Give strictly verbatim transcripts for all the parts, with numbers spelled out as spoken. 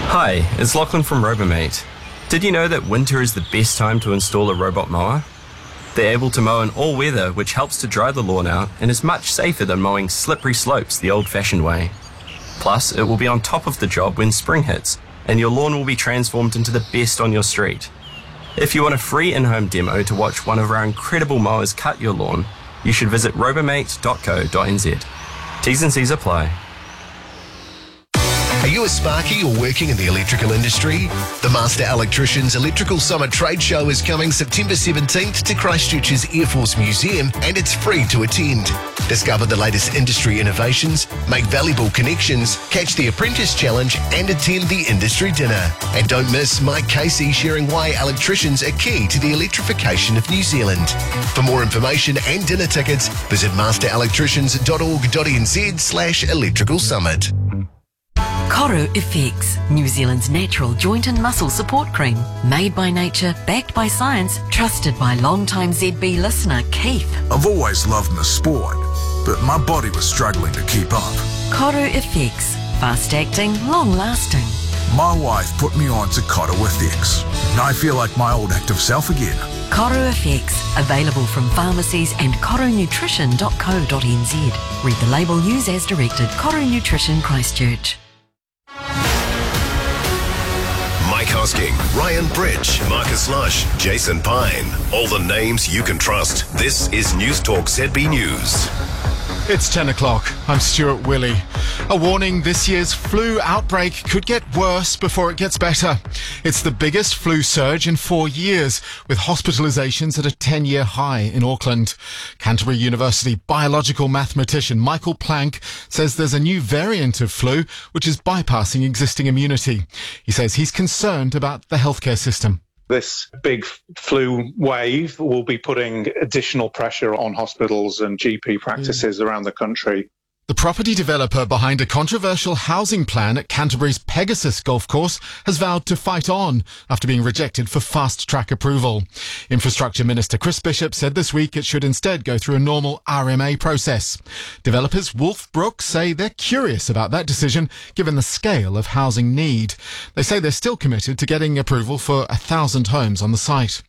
Hi, it's Lachlan from Robomate. Did you know that winter is the best time to install a robot mower? They're able to mow in all weather, which helps to dry the lawn out and is much safer than mowing slippery slopes the old-fashioned way. Plus, it will be on top of the job when spring hits, and your lawn will be transformed into the best on your street. If you want a free in-home demo to watch one of our incredible mowers cut your lawn, you should visit robomate dot co dot n z. T's and C's apply. Are you a sparky or working in the electrical industry? The Master Electricians Electrical Summer Trade Show is coming September seventeenth to Christchurch's Air Force Museum, and it's free to attend. Discover the latest industry innovations, make valuable connections, catch the Apprentice Challenge, and attend the industry dinner. And don't miss Mike Casey sharing why electricians are key to the electrification of New Zealand. For more information and dinner tickets, visit master electricians dot org dot n z slash electrical summit. Koru Effects, New Zealand's natural joint and muscle support cream. Made by nature, backed by science, trusted by long-time Z B listener Keith. I've always loved my sport, but my body was struggling to keep up. Koru Effects, fast-acting, long-lasting. My wife put me on to Koru Effects, and I feel like my old active self again. Koru Effects, available from pharmacies and koru nutrition dot co dot n z. Read the label, use as directed. Koru Nutrition, Christchurch. Mike Hosking, Ryan Bridge, Marcus Lush, Jason Pine. All the names you can trust. This is News Talk Z B News. It's ten o'clock. I'm Stuart Willey. A warning, this year's flu outbreak could get worse before it gets better. It's the biggest flu surge in four years, with hospitalisations at a ten-year high in Auckland. Canterbury University biological mathematician Michael Planck says there's a new variant of flu which is bypassing existing immunity. He says he's concerned about the healthcare system. This big flu wave will be putting additional pressure on hospitals and G P practices mm. around the country. The property developer behind a controversial housing plan at Canterbury's Pegasus golf course has vowed to fight on after being rejected for fast-track approval. Infrastructure Minister Chris Bishop said this week it should instead go through a normal R M A process. Developers Wolf Brook say they're curious about that decision given the scale of housing need. They say they're still committed to getting approval for a thousand homes on the site.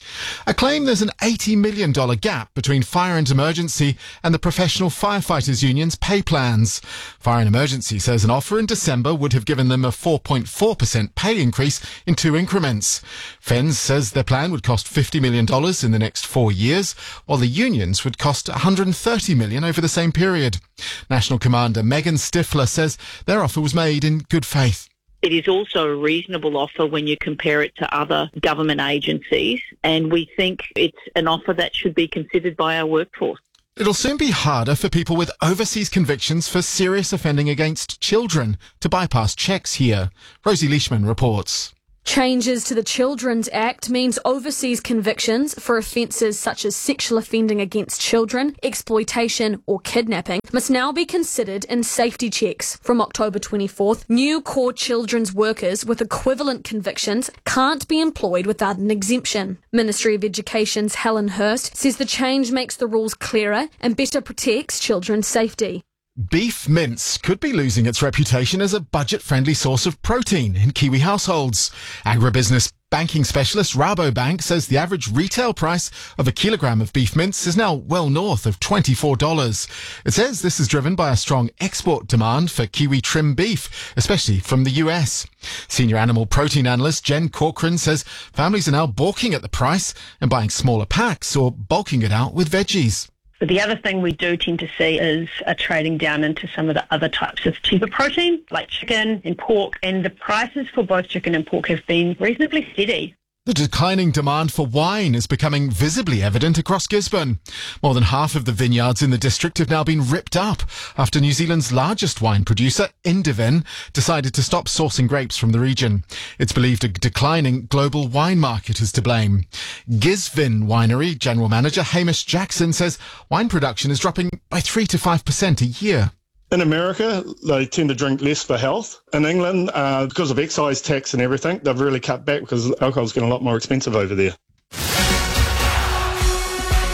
A claim there's an eighty million dollars gap between Fire and Emergency and the Professional Firefighters Union's pay plans. Fire and Emergency says an offer in December would have given them a four point four percent pay increase in two increments. F E N S says their plan would cost fifty million dollars in the next four years, while the unions would cost one hundred thirty million dollars over the same period. National Commander Megan Stifler says their offer was made in good faith. It is also a reasonable offer when you compare it to other government agencies, and we think it's an offer that should be considered by our workforce. It'll soon be harder for people with overseas convictions for serious offending against children to bypass checks here. Rosie Leishman reports. Changes to the Children's Act means overseas convictions for offences such as sexual offending against children, exploitation or kidnapping must now be considered in safety checks. From October twenty-fourth, new core children's workers with equivalent convictions can't be employed without an exemption. Ministry of Education's Helen Hurst says the change makes the rules clearer and better protects children's safety. Beef mince could be losing its reputation as a budget-friendly source of protein in Kiwi households. Agribusiness banking specialist Rabobank says the average retail price of a kilogram of beef mince is now well north of twenty-four dollars. It says this is driven by a strong export demand for Kiwi trim beef, especially from the U S. Senior animal protein analyst Jen Corcoran says families are now balking at the price and buying smaller packs or bulking it out with veggies. But the other thing we do tend to see is a trading down into some of the other types of cheaper protein, like chicken and pork, and the prices for both chicken and pork have been reasonably steady. The declining demand for wine is becoming visibly evident across Gisborne. More than half of the vineyards in the district have now been ripped up after New Zealand's largest wine producer, Indivin, decided to stop sourcing grapes from the region. It's believed a declining global wine market is to blame. Gisvin Winery General Manager Hamish Jackson says wine production is dropping by three to five percent a year. In America, they tend to drink less for health. In England, uh, because of excise tax and everything, they've really cut back because alcohol's getting a lot more expensive over there.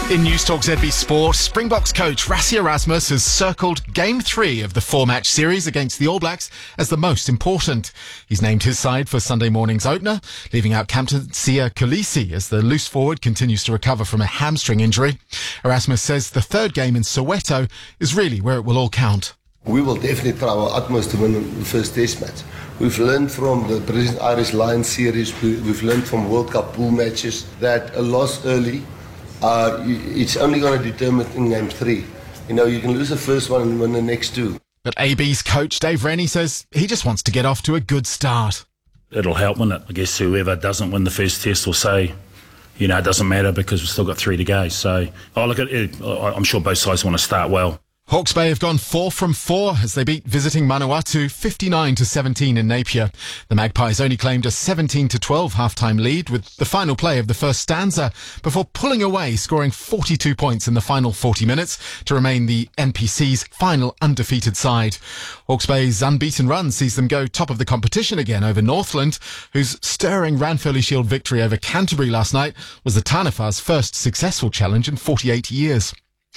In Newstalk Z B Sport, Springboks coach Rassie Erasmus has circled Game three of the four-match series against the All Blacks as the most important. He's named his side for Sunday morning's opener, leaving out captain Siya Kolisi as the loose forward continues to recover from a hamstring injury. Erasmus says the third game in Soweto is really where it will all count. We will definitely try our utmost to win the first test match. We've learned from the British Irish Lions series, we've learned from World Cup pool matches that a loss early, uh, it's only going to determine in game three. You know, you can lose the first one and win the next two. But A B's coach Dave Rennie says he just wants to get off to a good start. It'll help, won't it? I guess whoever doesn't win the first test will say, you know, it doesn't matter because we've still got three to go. So, oh, look, at it, I'm sure both sides want to start well. Hawke's Bay have gone four from four as they beat visiting Manawatu fifty-nine to seventeen in Napier. The Magpies only claimed a seventeen to twelve half-time lead with the final play of the first stanza before pulling away, scoring forty-two points in the final forty minutes to remain the N P C's final undefeated side. Hawke's Bay's unbeaten run sees them go top of the competition again over Northland, whose stirring Ranfurly Shield victory over Canterbury last night was the Tanafa's first successful challenge in forty-eight years.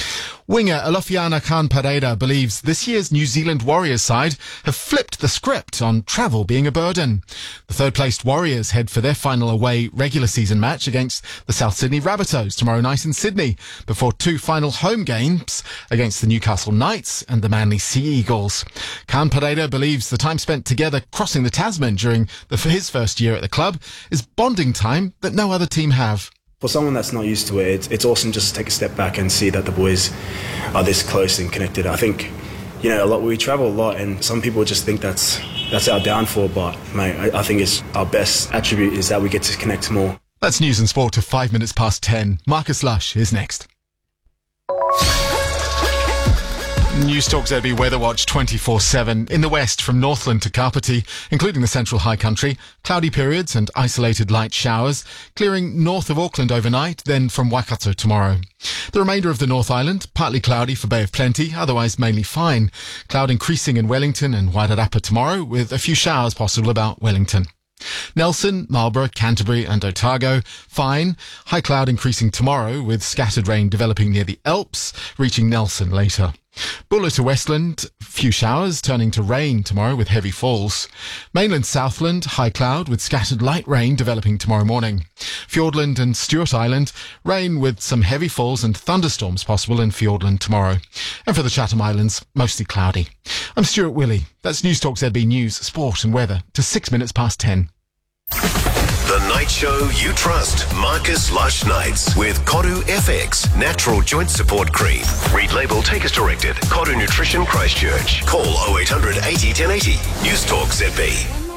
Winger Alofiana Khan-Pereira believes this year's New Zealand Warriors side have flipped the script on travel being a burden. The third-placed Warriors head for their final away regular season match against the South Sydney Rabbitohs tomorrow night in Sydney, before two final home games against the Newcastle Knights and the Manly Sea Eagles. Khan-Pereira believes the time spent together crossing the Tasman during the, his first year at the club is bonding time that no other team have. For someone that's not used to it, it's, it's awesome just to take a step back and see that the boys are this close and connected. I think, you know, a lot, we travel a lot, and some people just think that's that's our downfall, but mate, I, I think it's our best attribute is that we get to connect more. That's news and sport to five minutes past ten. Marcus Lush is next. Newstalk Z B Weather Watch twenty-four seven. In the west, from Northland to Kapiti, including the central high country, cloudy periods and isolated light showers, clearing north of Auckland overnight, then from Waikato tomorrow. The remainder of the North Island, partly cloudy for Bay of Plenty, otherwise mainly fine. Cloud increasing in Wellington and Wairarapa tomorrow, with a few showers possible about Wellington. Nelson, Marlborough, Canterbury and Otago, fine. High cloud increasing tomorrow with scattered rain developing near the Alps, reaching Nelson later. Buller to Westland, few showers turning to rain tomorrow with heavy falls. Mainland Southland, high cloud with scattered light rain developing tomorrow morning. Fiordland and Stewart Island, rain with some heavy falls and thunderstorms possible in Fiordland tomorrow. And for the Chatham Islands, mostly cloudy. I'm Stuart Willey. That's Newstalk Z B News, Sport and Weather to six minutes past ten. The night show you trust. Marcus Lush Nights with Koru F X Natural Joint Support Cream. Read label, take as directed. Koru Nutrition Christchurch. Call oh eight hundred eighty ten eighty. Newstalk Z B.